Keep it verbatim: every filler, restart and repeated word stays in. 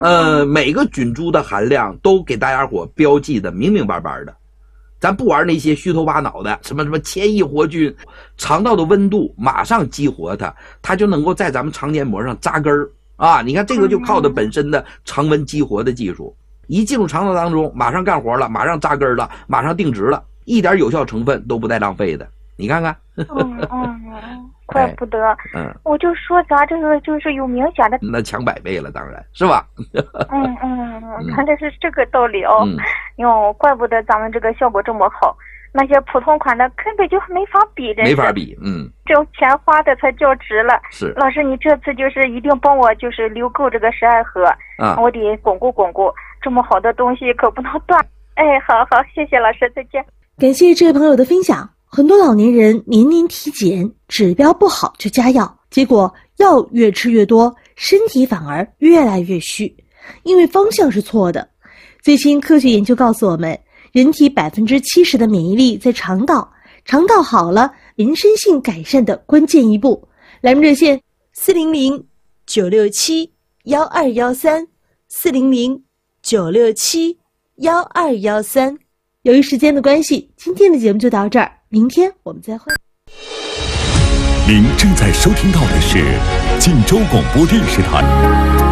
呃，每个菌株的含量都给大家伙标记的明明白白的。咱不玩那些虚头巴脑的，什么什么千亿活菌，肠道的温度马上激活它，它就能够在咱们肠黏膜上扎根儿啊！你看这个就靠的本身的常温激活的技术，一进入肠道当中，马上干活了，马上扎根了，马上定植了，一点有效成分都不带浪费的。你看看， 嗯嗯，怪不得， 哎、嗯， 我就说咱这个就是有明显的， 那强百倍了，当然是吧？ 嗯嗯，看这是这个道理哦。 嗯， 哟，怪不得咱们这个效果这么好，那些普通款的根本就没法比， 没法比，嗯， 这种钱花的才较值了。 是， 老师，你这次就是一定帮我就是留够这个十二盒啊， 我得巩固巩固，这么好的东西可不能断。哎，好好，谢谢老师，再见。 感谢这位朋友的分享。很多老年人年年体检，指标不好就加药，结果药越吃越多，身体反而越来越虚，因为方向是错的。最新科学研究告诉我们，人体 百分之七十 的免疫力在肠道，肠道好了，人身性改善的关键一步。来电热线四零零九六七一二一三 四零零九六七一二一三。由于时间的关系，今天的节目就到这儿，明天我们再会。 您正在收听到的是晋州广播电视台